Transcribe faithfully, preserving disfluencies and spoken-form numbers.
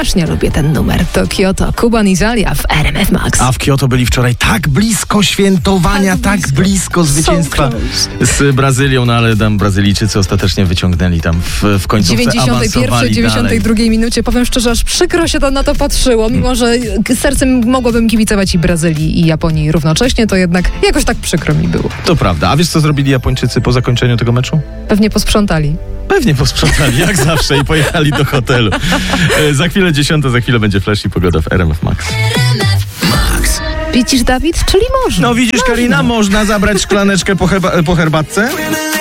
strasznie lubię ten numer. To Kyoto, Kuba Niżalia w R M F Max. A w Kyoto byli wczoraj tak blisko świętowania, tak blisko, tak blisko zwycięstwa so z Brazylią, no ale tam Brazylijczycy ostatecznie wyciągnęli tam w, w końcówce, dziewięćdziesiątej pierwszej, dziewięćdziesiątej drugiej minucie. Powiem szczerze, aż przykro się to na to patrzyło. Mimo, że sercem mogłabym kibicować i Brazylii, i Japonii równocześnie, to jednak jakoś tak przykro mi było. To prawda. A wiesz, co zrobili Japończycy po zakończeniu tego meczu? Pewnie posprzątali. Pewnie posprzątali, jak zawsze, i pojechali do hotelu. E, za chwilę dziesiąta, za chwilę będzie Flash i pogoda w R M F Max. Max. Widzisz, Dawid? Czyli można. No widzisz, można. Karina, można zabrać szklaneczkę po, herba- po herbatce?